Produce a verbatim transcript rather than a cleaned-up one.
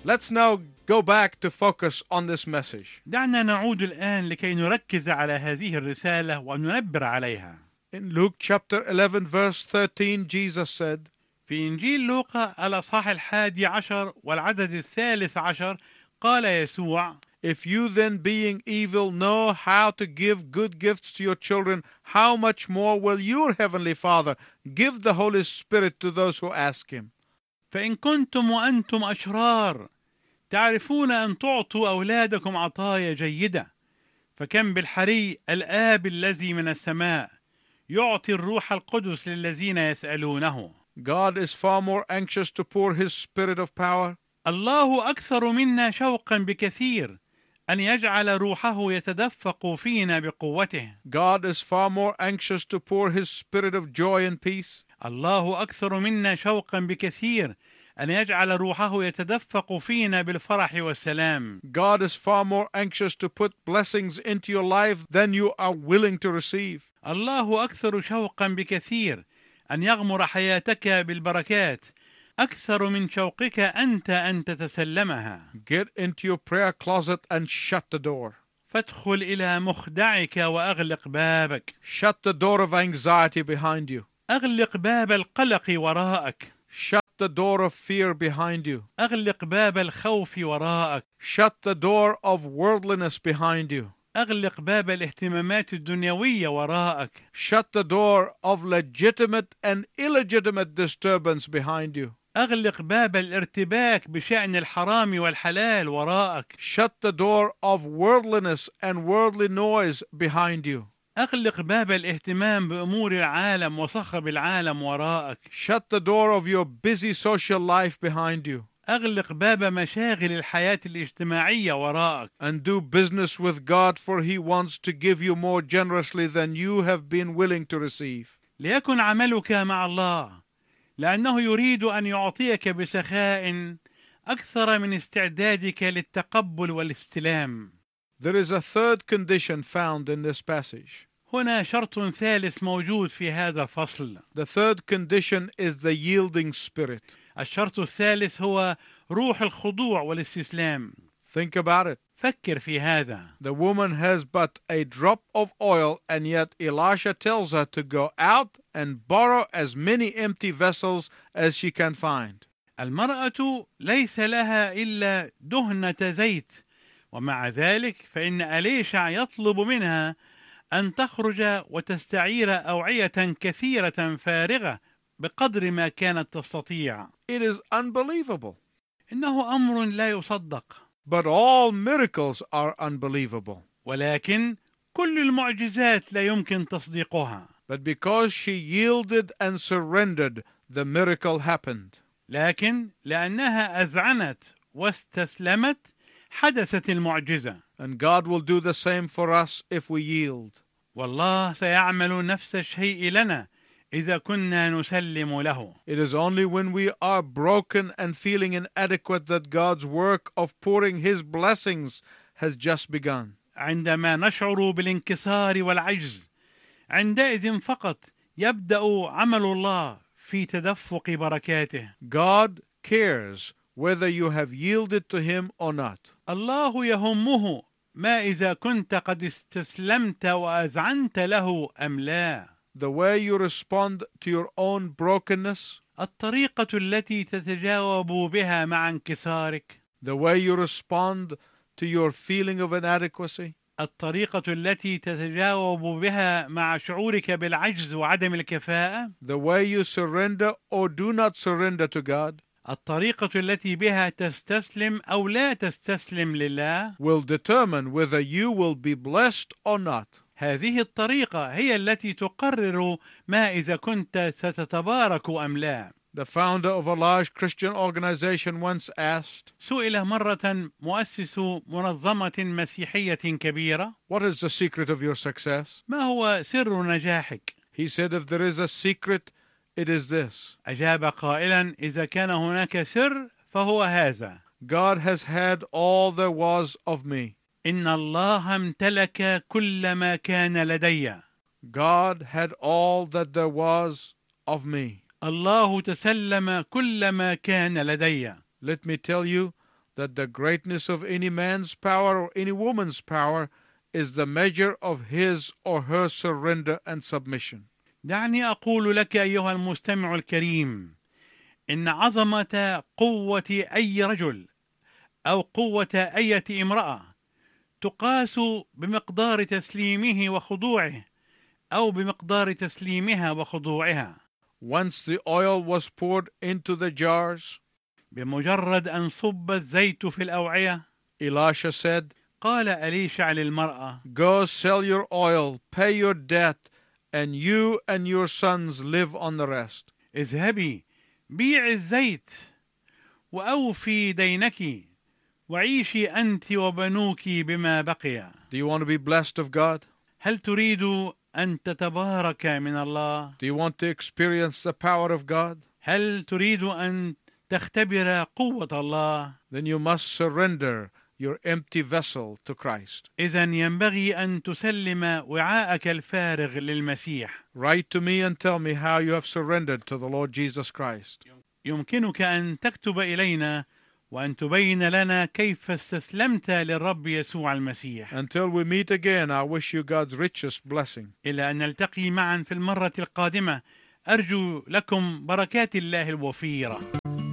Let's now go back to focus on this message. دعنا نعود الآن لكي نركز على هذه الرسالة وننبر عليها. In Luke chapter eleven verse thirteen, Jesus said, في إنجيل لوقا الأصحاح الحادي عشر والعدد الثالث عشر قال يسوع: If you then, being evil, know how to give good gifts to your children, how much more will your heavenly Father give the Holy Spirit to those who ask Him? فإن كنتم وأنتم أشرار تعرفون أن تعطوا أولادكم عطايا جيدة، فكم بالحري الآب الذي من السماء يعطي الروح القدس للذين يسألونه. God is far more anxious to pour His Spirit of power. الله أكثر منا شوقا بكثير أن يجعل روحه يتدفق فينا بقوته. God is far more anxious to pour His Spirit of joy and peace. الله أكثر منا شوقا بكثير أن يجعل روحه يتدفق فينا بالفرح والسلام. God is far more anxious to put blessings into your life than you are willing to receive. الله أكثر شوقا بكثير أن يغمر حياتك بالبركات أكثر من شوقك أنت أن تتسلمها. Get into your prayer closet and shut the door. فادخل إلى مخدعك وأغلق بابك. Shut the door of anxiety behind you. أغلق باب القلق وراءك. Shut the door of fear behind you. أغلق باب الخوف وراءك. Shut the door of worldliness behind you. أغلق باب الاهتمامات الدنيوية وراءك. Shut the door of legitimate and illegitimate disturbance behind you. أغلق باب الارتباك بشأن الحرام والحلال وراءك. Shut the door of worldliness and worldly noise behind you. أغلق باب الاهتمام بأمور العالم وصخب العالم وراءك. Shut the door of your busy social life behind you. أغلق باب مشاغل الحياة الاجتماعية وراءك. And do business with God, for He wants to give you more generously than you have been willing to receive. ليكن عملك مع الله، لأنه يريد أن يعطيك بسخاء أكثر من استعدادك للتقبل والاستلام. There is a third condition found in this passage. هنا شرط ثالث موجود في هذا الفصل. The third condition is the yielding spirit. الشرط الثالث هو روح الخضوع والاستسلام. Think about it. فكر في هذا. The woman has but a drop of oil, and yet Elisha tells her to go out and borrow as many empty vessels as she can find. المرأة ليس لها إلا دهنة زيت، ومع ذلك فإن أليشع يطلب منها أن تخرج وتستعير أوعية كثيرة فارغة بقدر ما كانت تستطيع. It is unbelievable. إنه أمر لا يصدق. But all miracles are unbelievable. ولكن كل المعجزات لا يمكن تصديقها. But because she yielded and surrendered, the miracle happened. لكن لأنها أذعنت واستسلمت حدثت المعجزة. And God will do the same for us if we yield. والله سيعمل نفس الشيء لنا إذا كنا نسلم له. It is only when we are broken and feeling inadequate that God's work of pouring His blessings has just begun. عندما نشعر بالانكسار والعجز، عندئذ فقط يبدأ عمل الله في تدفق بركاته. God cares whether you have yielded to Him or not. الله يهمه ما إذا كنت قد استسلمت وأذعنت له أم لا. The way you respond to your own brokenness, الطريقة التي تتجاوب بها مع انكسارك، the way you respond to your feeling of inadequacy, الطريقة التي تتجاوب بها مع شعورك بالعجز وعدم الكفاءة، the way you surrender or do not surrender to God, الطريقة التي بها تستسلم أو لا تستسلم لله will determine whether you will be blessed or not. هذه الطريقة هي التي تقرر ما إذا كنت ستتبارك أم لا. The founder of a large Christian organization once asked, سئل مرة مؤسس منظمة مسيحية كبيرة: "What is the secret of your success?" ما هو سر نجاحك؟ He said, "If there is a secret, it is this. أجاب قائلا: إذا كان هناك سر فهو هذا: God has had all there was of me." إن الله امتلك كل ما كان لدي. God had all that there was of me. الله تسلم كل ما كان لدي. Let me tell you, that the greatness of any man's power or any woman's power is the measure of his or her surrender and submission. دعني أقول لك أيها المستمع الكريم إن عظمة قوة أي رجل أو قوة أية امرأة تقاس بمقدار تسليمه وخضوعه أو بمقدار تسليمها وخضوعها. Once the oil was poured into the jars, بمجرد أن صب الزيت في الأوعية، Elisha said, قال أليشع للمرأة: Go sell your oil, pay your debt, and you and your sons live on the rest. اذهبي بيع الزيت وأوفي دينك وعيشي أنت وبنوك بما بقي. Do you want to be blessed of God? هل تريد أن تتبارك من الله؟ Do you want to experience the power of God? هل تريد أن تختبر قوة الله؟ Then you must surrender your empty vessel to Christ. إذن ينبغي أن تسلم وعاءك الفارغ للمسيح. Write to me and tell me how you have surrendered to the Lord Jesus Christ. يمكنك أن تكتب إلينا وأن تبين لنا كيف استسلمت للرب يسوع المسيح. Until we meet again, I wish you God's richest blessing. إلى أن نلتقي معا في المرة القادمة، أرجو لكم بركات الله الوفيرة.